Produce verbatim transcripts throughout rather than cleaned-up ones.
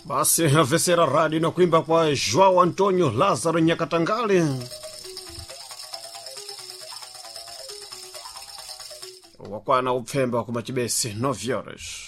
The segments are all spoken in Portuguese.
Basi avesera rádio na kuimba kwa João Antônio Lázaro Nyakatangali. Wakwana upfemba kwa Matibesi, nove horas.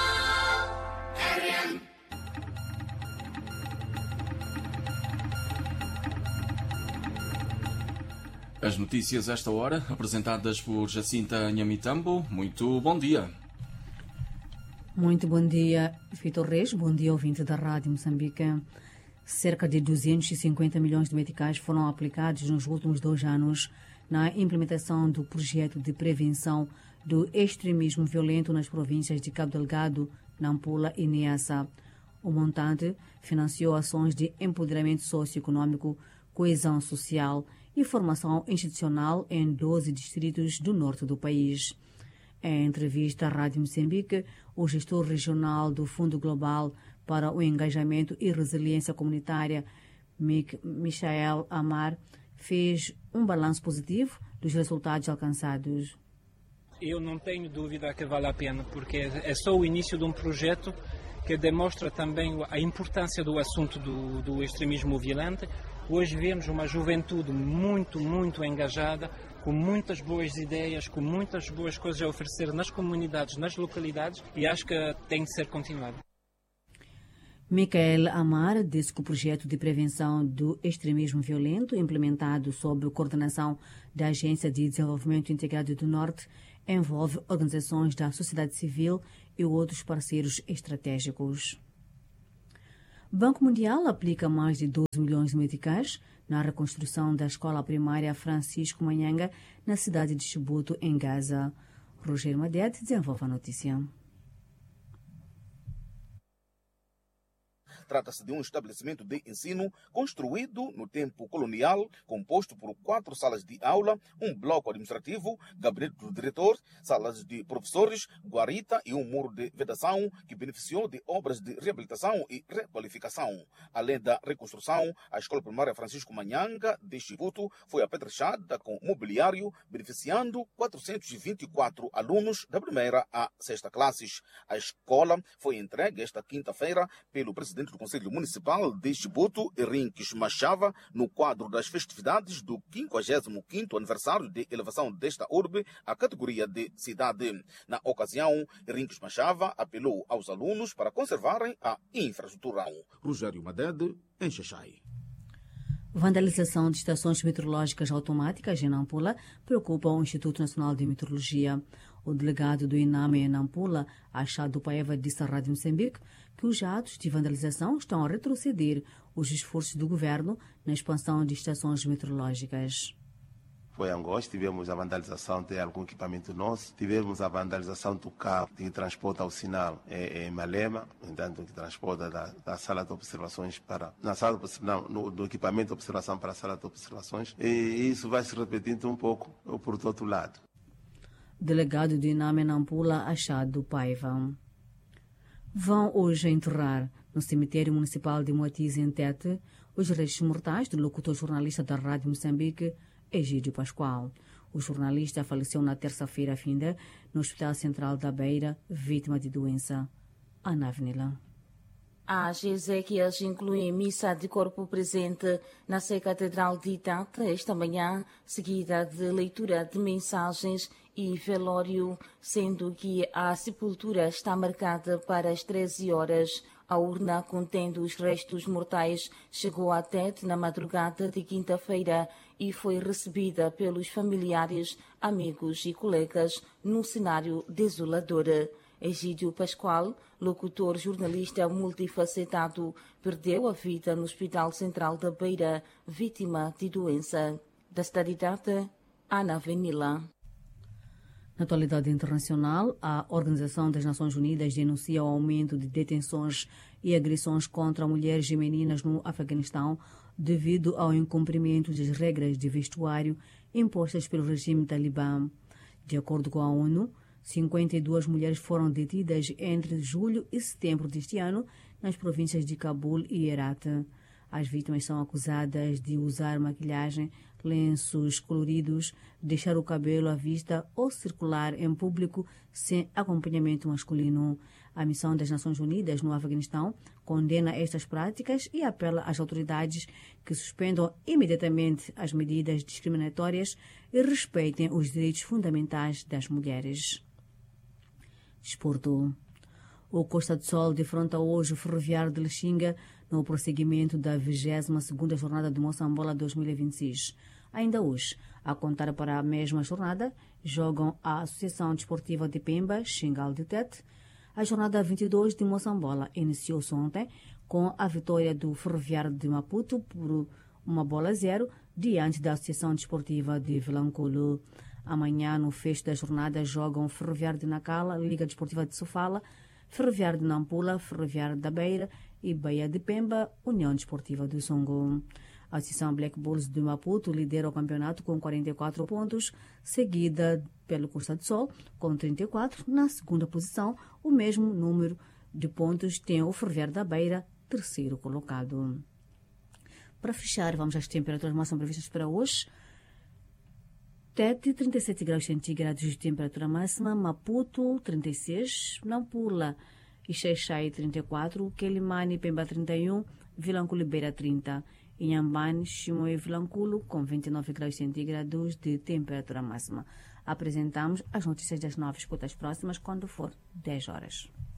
As notícias esta hora, apresentadas por Jacinta Nhamitambo. Muito bom dia. Muito bom dia, Vitor Reis. Bom dia, ouvinte da Rádio Moçambique. Cerca de duzentos e cinquenta milhões de meticais foram aplicados nos últimos dois anos na implementação do projeto de prevenção do extremismo violento nas províncias de Cabo Delgado, Nampula e Niassa. O montante financiou ações de empoderamento socioeconômico, coesão social e formação institucional em doze distritos do norte do país. Em entrevista à Rádio Moçambique, o gestor regional do Fundo Global para o Engajamento e Resiliência Comunitária, Michael Amar, fez um balanço positivo dos resultados alcançados. Eu não tenho dúvida que vale a pena, porque é só o início de um projeto que demonstra também a importância do assunto do, do extremismo violento. Hoje vemos uma juventude muito, muito engajada, com muitas boas ideias, com muitas boas coisas a oferecer nas comunidades, nas localidades, e acho que tem de ser continuado. Michael Amar disse que o projeto de prevenção do extremismo violento, implementado sob a coordenação da Agência de Desenvolvimento Integrado do Norte, envolve organizações da sociedade civil e outros parceiros estratégicos. O Banco Mundial aplica mais de doze milhões de meticais na reconstrução da escola primária Francisco Manhanga, na cidade de Chibuto, em Gaza. Rogério Madete desenvolve a notícia. Trata-se de um estabelecimento de ensino construído no tempo colonial, composto por quatro salas de aula, um bloco administrativo, gabinete do diretor, salas de professores, guarita e um muro de vedação que beneficiou de obras de reabilitação e requalificação. Além da reconstrução, a Escola Primária Francisco Manhanga de Chibuto foi apetrechada com mobiliário, beneficiando quatrocentos e vinte e quatro alunos da primeira à sexta classes. A escola foi entregue esta quinta-feira pelo presidente do Conselho Municipal de Chibuto, Rinques Machava, no quadro das festividades do quinquagésimo quinto aniversário de elevação desta urbe à categoria de cidade. Na ocasião, Rinques Machava apelou aos alunos para conservarem a infraestrutura. Rogério Madede, em Xaxai. Vandalização de estações meteorológicas automáticas em Nampula preocupa o Instituto Nacional de Meteorologia. O delegado do INAME em Nampula, Achado Paeva, disse à Rádio Moçambique que os atos de vandalização estão a retroceder os esforços do governo na expansão de estações meteorológicas. Foi em agosto, tivemos a vandalização de algum equipamento nosso, tivemos a vandalização do carro que transporta o sinal em, em Malema, entanto que transporta da, da sala de observações para na sala de, não, no, do equipamento de observação para a sala de observações, e isso vai se repetindo um pouco por outro lado. Delegado do INAME Nampula, Achado Paiva. Vão hoje enterrar no cemitério municipal de Moatize, em Tete, os restos mortais do locutor jornalista da Rádio Moçambique, Egídio Pascoal. O jornalista faleceu na terça-feira finda no Hospital Central da Beira, vítima de doença. Ana Avenila. As exéquias incluem missa de corpo presente na Sé Catedral de Tete esta manhã, seguida de leitura de mensagens e velório, sendo que a sepultura está marcada para as treze horas. A urna contendo os restos mortais chegou a Tete na madrugada de quinta-feira e foi recebida pelos familiares, amigos e colegas num cenário desolador. Egídio Pascoal, locutor jornalista multifacetado, perdeu a vida no Hospital Central da Beira, vítima de doença. Da cidade de Tete, Ana Avenila. Na atualidade internacional, a Organização das Nações Unidas denuncia o aumento de detenções e agressões contra mulheres e meninas no Afeganistão devido ao incumprimento das regras de vestuário impostas pelo regime talibã. De acordo com a ONU, cinquenta e duas mulheres foram detidas entre julho e setembro deste ano nas províncias de Cabul e Herat. As vítimas são acusadas de usar maquilhagem, lenços coloridos, deixar o cabelo à vista ou circular em público sem acompanhamento masculino. A missão das Nações Unidas no Afeganistão condena estas práticas e apela às autoridades que suspendam imediatamente as medidas discriminatórias e respeitem os direitos fundamentais das mulheres. Desporto. O Costa do Sol defronta hoje o Ferroviário de Lixinga no prosseguimento da vigésima segunda jornada de Moçambola dois mil e vinte e seis. Ainda hoje, a contar para a mesma jornada, jogam a Associação Desportiva de Pemba, Xingal de Tete. A jornada vinte e dois de Moçambola iniciou-se ontem com a vitória do Ferroviário de Maputo por uma bola a zero diante da Associação Desportiva de Vilanculo. Amanhã, no fecho da jornada, jogam Ferroviário de Nacala, Liga Desportiva de Sofala, Ferroviário de Nampula, Ferroviário da Beira e Baía de Pemba, União Desportiva do Songo. A Associação Black Bulls de Maputo lidera o campeonato com quarenta e quatro pontos, seguida pelo Costa do Sol com trinta e quatro. Na segunda posição, o mesmo número de pontos tem o Ferroviário da Beira, terceiro colocado. Para fechar, vamos às temperaturas máximas previstas para hoje. Tete, trinta e sete graus centígrados de temperatura máxima. Maputo, trinta e seis. Nampula e Xai-Xai, trinta e quatro. Quelimane, Pemba, trinta e um. Vilanculo, Beira, trinta. Inhambane, Chimoio e Vilanculo, com vinte e nove graus centígrados de temperatura máxima. Apresentamos as notícias das nove escutas próximas quando for dez horas.